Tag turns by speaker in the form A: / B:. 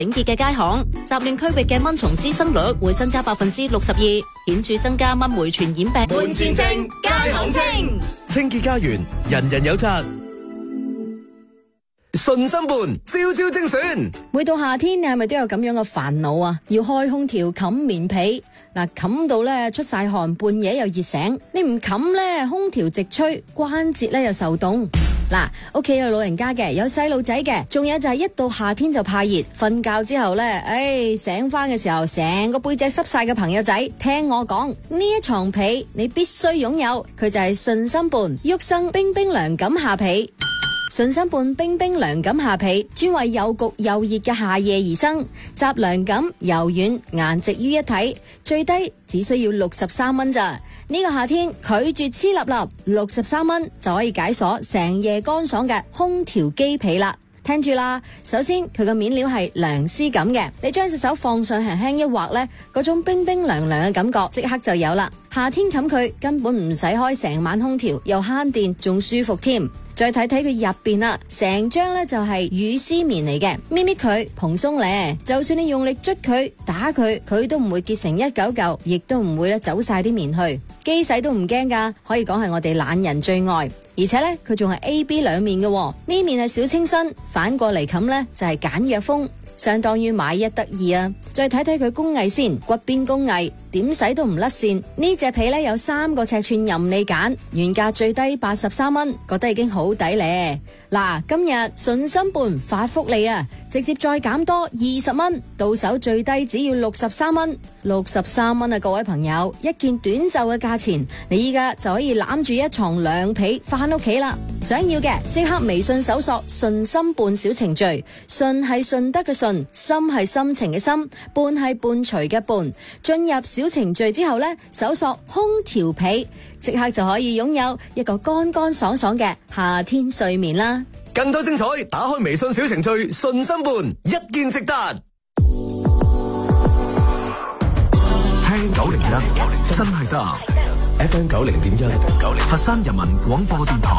A: 整潔嘅街巷，雜亂區域嘅蚊蟲滋生率會增加62%，顯著增加蚊媒傳染病。
B: 門前清，街巷清，
C: 清潔家園，人人有責。順心半朝朝精選。
D: 每到夏天，你係咪都有咁樣嘅煩惱啊？要開空調冚棉被，冚到咧出晒汗，半夜又熱醒。你唔冚咧，空調直吹，關節咧又受凍。屋企有老人家嘅，有細路仔嘅，仲有就係一到夏天就怕熱，瞓覺之後咧，醒翻嘅時候，成個背脊濕晒嘅朋友仔，聽我講，呢一床被你必須擁有，佢就係順心半旭生冰冰涼感夏被。順心半冰冰涼感夏被，專為又焗又熱嘅夏夜而生，集涼感、柔軟、顏值於一體，最低只需要63蚊咋。呢個夏天拒絕黐立立，63蚊就可以解鎖成夜乾爽嘅空調機被啦。聽住啦，首先佢個面料係涼絲感嘅，你將隻手放上輕輕一劃呢，嗰種冰冰涼涼嘅感覺即刻就有啦。夏天冚佢根本唔使開成晚空調，又慳電仲舒服添。再睇睇佢入邊啦，成張呢就係乳絲棉嚟嘅，搣搣佢蓬鬆咧，就算你用力捽佢打佢，佢都唔會結成一嚿嚿，亦都唔會咧走晒啲棉去。機洗都唔驚噶，可以講係我哋懶人最愛。而且呢，佢仲係 A、B 兩面嘅，呢面係小清新，反過嚟冚呢就係簡約風，相當於買一得二啊！再睇睇佢工藝先，骨邊工藝，點洗都唔甩線。呢隻被呢有3個尺寸任你揀，原價最低83蚊，覺得已經好抵咧。今日順心半發福利啊，直接再減多20蚊，到手最低只要63蚊，63蚊啊！各位朋友，一件短袖嘅價錢，你依家就可以攬住一床涼被翻屋企啦。想要嘅即刻微信搜索順心半小程序，順係順德嘅順，心係心情嘅心，半係伴隨嘅伴。進入小程序之後呢，搜索空調被，即刻就可以擁有一個乾乾爽爽嘅夏天睡眠啦。
C: 更多精彩，打開微信小程序順心半，一件值得。
E: 聽901真係得 FM 90.1，佛山人民廣播電台。